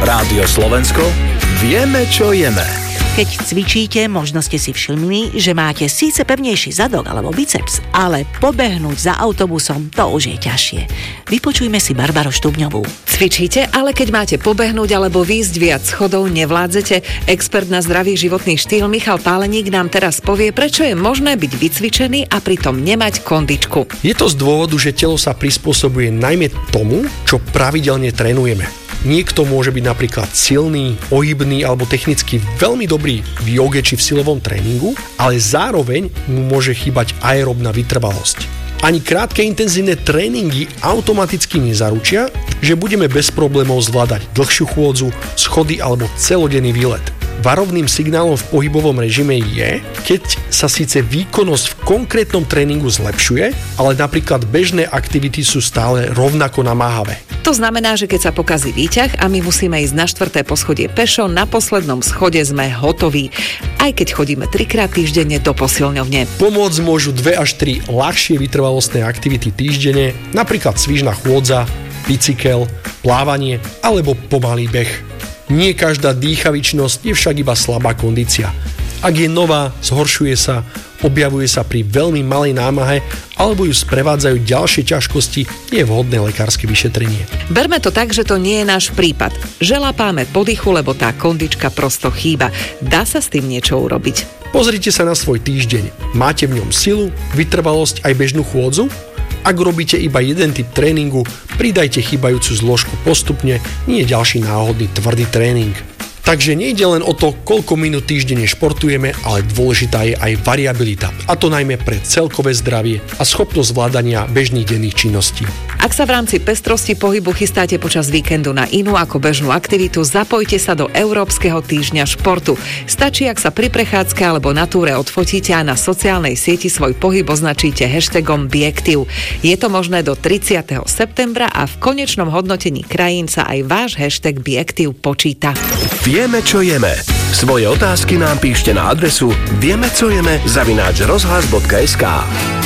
Rádio Slovensko, vieme, čo jeme. Keď cvičíte, možno ste si všimli, že máte síce pevnejší zadok alebo biceps, ale pobehnúť za autobusom, to už je ťažšie. Vypočujme si Barbaru Štubňovú. Cvičíte, ale keď máte pobehnúť alebo výjsť viac schodov, nevládzete? Expert na zdravý životný štýl Michal Páleník nám teraz povie, prečo je možné byť vycvičený a pritom nemať kondičku. Je to z dôvodu, že telo sa prispôsobuje najmä tomu, čo pravidelne trénujeme. Niekto môže byť napríklad silný, ohybný alebo technicky veľmi dobrý v joge či v silovom tréningu, ale zároveň mu môže chýbať aerobná vytrvalosť. Ani krátke intenzívne tréningy automaticky nezaručia, že budeme bez problémov zvládať dlhšiu chôdzu, schody alebo celodenný výlet. Varovným signálom v pohybovom režime je, keď sa síce výkonnosť v konkrétnom tréningu zlepšuje, ale napríklad bežné aktivity sú stále rovnako namáhavé. To znamená, že keď sa pokazí výťah a my musíme ísť na 4. poschodie pešo, na poslednom schode sme hotoví. Aj keď chodíme 3-krát týždenne do posilňovne. Pomôcť môžu 2 až 3 ľahšie vytrvalostné aktivity týždenne, napríklad svižná chôdza, bicykel, plávanie alebo pomalý beh. Nie každá dýchavičnosť je však iba slabá kondícia. Ak je nová, zhoršuje sa, objavuje sa pri veľmi malej námahe alebo ju sprevádzajú ďalšie ťažkosti, je vhodné lekárske vyšetrenie. Berme to tak, že to nie je náš prípad. Želapáme po dychu, lebo tá kondička prosto chýba. Dá sa s tým niečo urobiť? Pozrite sa na svoj týždeň. Máte v ňom silu, vytrvalosť aj bežnú chôdzu? Ak robíte iba jeden typ tréningu, pridajte chýbajúcu zložku postupne, nie ďalší náhodný tvrdý tréning. Takže nejde len o to, koľko minút týždenne športujeme, ale dôležitá je aj variabilita. A to najmä pre celkové zdravie a schopnosť zvládania bežných denných činností. Ak sa v rámci pestrosti pohybu chystáte počas víkendu na inú ako bežnú aktivitu, zapojte sa do Európskeho týždňa športu. Stačí, ak sa pri prechádzke alebo na túre odfotíte a na sociálnej sieti svoj pohyb označíte hashtagom BeActive. Je to možné do 30. septembra a v konečnom hodnotení krajín sa aj váš hashtag BeActive počíta. Vieme, čo jeme. Svoje otázky nám píšte na adresu viemecojeme@rozhlas.sk.